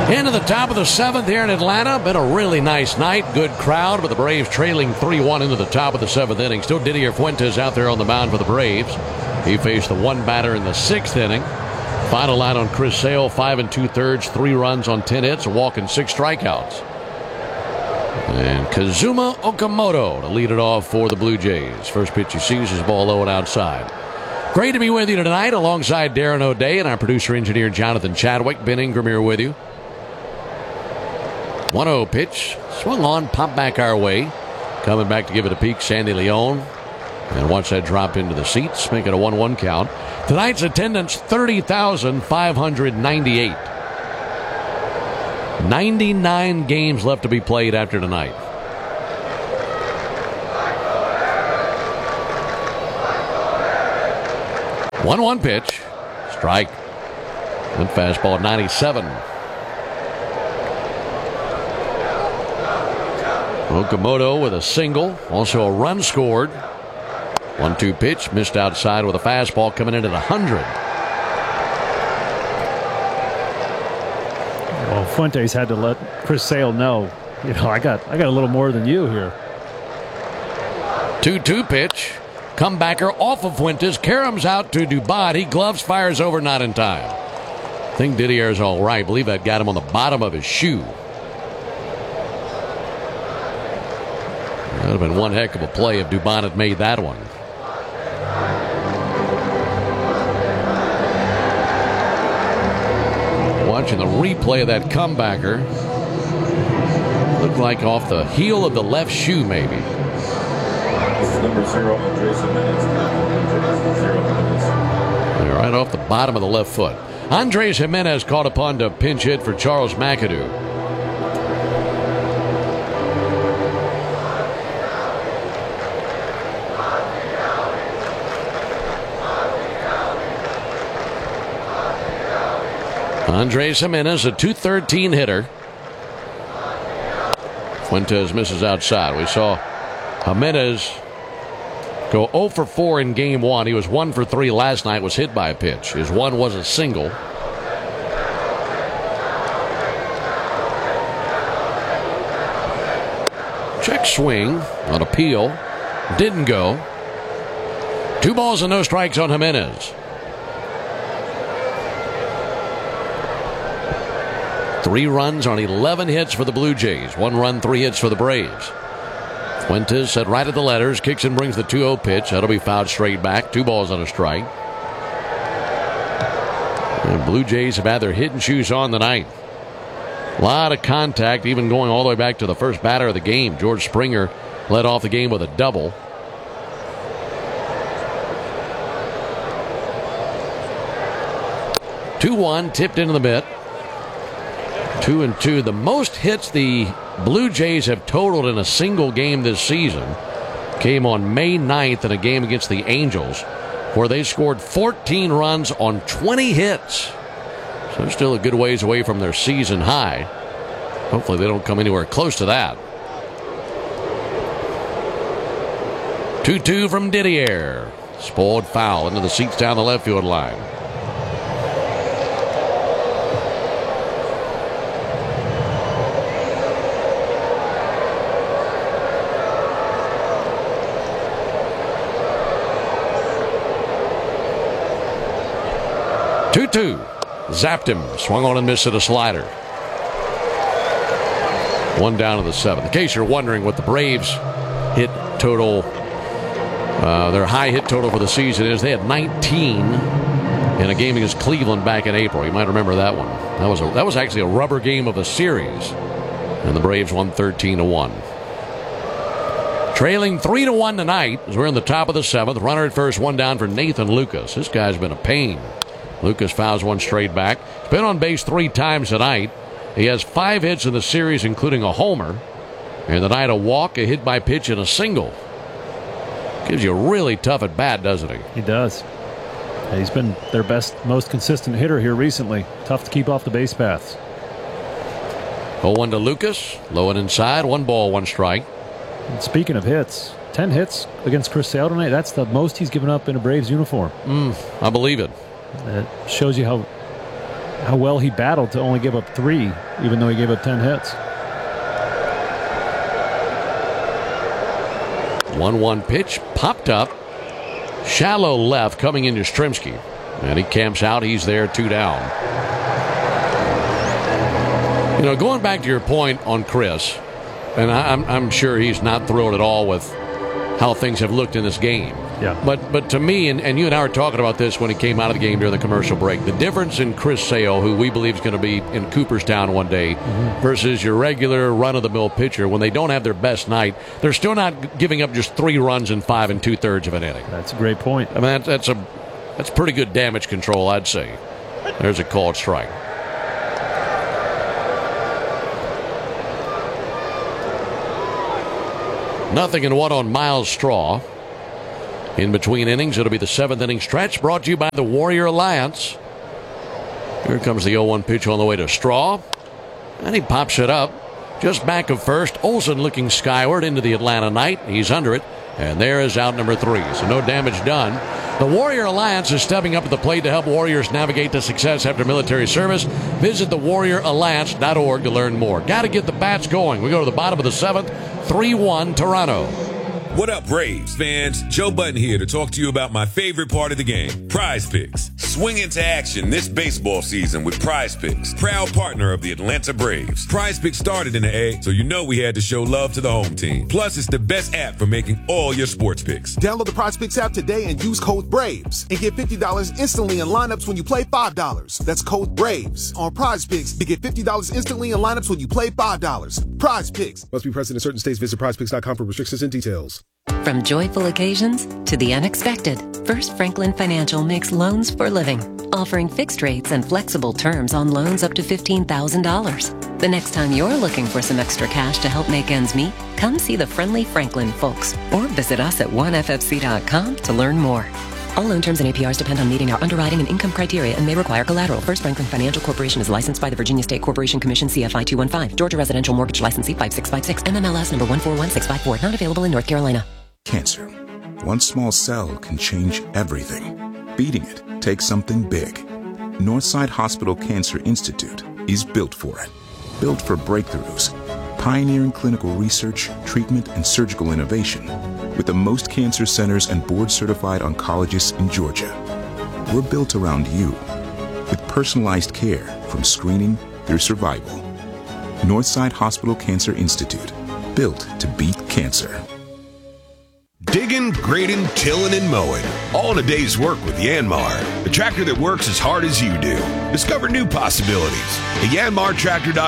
Into the top of the seventh here in Atlanta. Been a really nice night. Good crowd, but the Braves trailing 3-1 into the top of the seventh inning. Still Didier Fuentes out there on the mound for the Braves. He faced the one batter in the sixth inning. Final line on Chris Sale, 5 2/3, 3 runs on 10 hits, a walk and 6 strikeouts. And Kazuma Okamoto to lead it off for the Blue Jays. First pitch he sees is ball low and outside. Great to be with you tonight alongside Darren O'Day and our producer-engineer Jonathan Chadwick. Ben Ingram here with you. 1-0 pitch. Swung on, popped back our way. Coming back to give it a peek, Sandy Leon. And watch that drop into the seats, make it a 1-1 count. Tonight's attendance, 30,598. 99 games left to be played after tonight. One pitch. Strike. Good fastball at 97. Okamoto with a single. Also a run scored. 1-2 pitch. Missed outside with a fastball coming in at 100. Well, Fuentes had to let Chris Sale know, I got a little more than you here. 2-2 pitch. Comebacker off of Fuentes. Karams out to Dubad. He gloves, fires over, not in time. I think Didier's all right. I believe that got him on the bottom of his shoe. That would have been one heck of a play if Dubad had made that one. Watching the replay of that comebacker. Looked like off the heel of the left shoe, maybe. Number 0, Andres Jimenez. Right off the bottom of the left foot. Andres Jimenez called upon to pinch hit for Charles McAdoo. Andres Jimenez, a .213 hitter. Fuentes misses outside. We saw Jimenez go 0 for 4 in game 1. He was 1 for 3 last night, was hit by a pitch. His one was a single. Check swing on appeal. Didn't go. 2 balls and no strikes on Jimenez. 3 runs on 11 hits for the Blue Jays. 1 run, 3 hits for the Braves. Fuentes set right at the letters. Kicks and brings the 2-0 pitch. That'll be fouled straight back. 2 balls on a strike. And Blue Jays have had their hitting shoes on tonight. A lot of contact, even going all the way back to the first batter of the game. George Springer led off the game with a double. Two-1, tipped into the mitt. 2-2. The most hits the Blue Jays have totaled in a single game this season came on May 9th in a game against the Angels, where they scored 14 runs on 20 hits. So they're still a good ways away from their season high. Hopefully they don't come anywhere close to that. 2-2 from Didier. Spoiled foul into the seats down the left field line. Zapped him. Swung on and missed at a slider. 1 down to the 7th. In case you're wondering what the Braves hit total, their high hit total for the season is, they had 19 in a game against Cleveland back in April. You might remember that one. That was actually a rubber game of a series. And the Braves won 13-1. Trailing 3-1 tonight as we're in the top of the 7th. Runner at first, 1 down for Nathan Lucas. This guy's been a pain. Lucas fouls one straight back. He's been on base 3 times tonight. He has 5 hits in the series, including a homer. And tonight a walk, a hit by pitch, and a single. Gives you a really tough at bat, doesn't he? He does. He's been their best, most consistent hitter here recently. Tough to keep off the base paths. 0-1 to Lucas. Low and inside. 1 ball, 1 strike. And speaking of hits, 10 hits against Chris Sale tonight. That's the most he's given up in a Braves uniform. I believe it. That shows you how how well he battled to only give up 3, even though he gave up 10 hits. 1-1 pitch popped up. Shallow left coming into Yastrzemski. And he camps out. He's there, 2 down. You know, going back to your point on Chris, and I'm sure he's not thrilled at all with how things have looked in this game. Yeah. But to me, and you and I were talking about this when he came out of the game during the commercial break, the difference in Chris Sale, who we believe is going to be in Cooperstown one day, versus your regular run-of-the-mill pitcher, when they don't have their best night, they're still not giving up just 3 runs in 5 2/3 of an inning. That's a great point. I mean, that's pretty good damage control, I'd say. There's a called strike. Nothing and 1 on Miles Straw. In between innings, it'll be the 7th inning stretch, brought to you by the Warrior Alliance. Here comes the 0-1 pitch on the way to Straw. And he pops it up just back of first. Olsen looking skyward into the Atlanta night. He's under it. And there is out number 3. So no damage done. The Warrior Alliance is stepping up to the plate to help Warriors navigate to success after military service. Visit thewarrioralliance.org to learn more. Got to get the bats going. We go to the bottom of the 7th. 3-1 Toronto. What up, Braves fans? Joe Button here to talk to you about my favorite part of the game, Prize Picks. Swing into action this baseball season with Prize Picks, proud partner of the Atlanta Braves. Prize Picks started in the A, so you know we had to show love to the home team. Plus, it's the best app for making all your sports picks. Download the Prize Picks app today and use code BRAVES and get $50 instantly in lineups when you play $5. That's code BRAVES on Prize Picks to get $50 instantly in lineups when you play $5. Prize Picks. Must be present in certain states. Visit prizepicks.com for restrictions and details. From joyful occasions to the unexpected, First Franklin Financial makes loans for living, offering fixed rates and flexible terms on loans up to $15,000. The next time you're looking for some extra cash to help make ends meet, come see the friendly Franklin folks or visit us at oneFFC.com to learn more. All loan terms and APRs depend on meeting our underwriting and income criteria and may require collateral. First Franklin Financial Corporation is licensed by the Virginia State Corporation Commission, CFI 215. Georgia Residential Mortgage Licensee 5656. MMLS number 141654. Not available in North Carolina. Cancer. One small cell can change everything. Beating it takes something big. Northside Hospital Cancer Institute is built for it. Built for breakthroughs, pioneering clinical research, treatment, and surgical innovation, with the most cancer centers and board-certified oncologists in Georgia. We're built around you, with personalized care from screening through survival. Northside Hospital Cancer Institute, built to beat cancer. Digging, grading, tilling, and mowing. All in a day's work with Yanmar, the tractor that works as hard as you do. Discover new possibilities at yanmartractor.com.